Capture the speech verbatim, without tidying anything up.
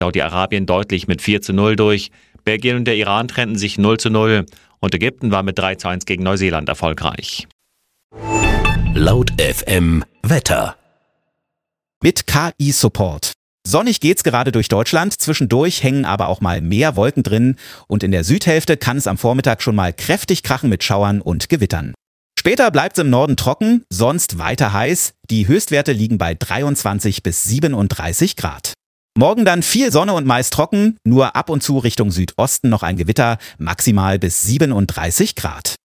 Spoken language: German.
Saudi-Arabien deutlich mit vier zu null durch. Belgien und der Iran trennten sich null zu null. Und Ägypten war mit drei zu eins gegen Neuseeland erfolgreich. Laut F M Wetter. Mit K I-Support. Sonnig geht's gerade durch Deutschland, zwischendurch hängen aber auch mal mehr Wolken drin und in der Südhälfte kann es am Vormittag schon mal kräftig krachen mit Schauern und Gewittern. Später bleibt's im Norden trocken, sonst weiter heiß. Die Höchstwerte liegen bei dreiundzwanzig bis siebenunddreißig Grad. Morgen dann viel Sonne und meist trocken, nur ab und zu Richtung Südosten noch ein Gewitter, maximal bis siebenunddreißig Grad.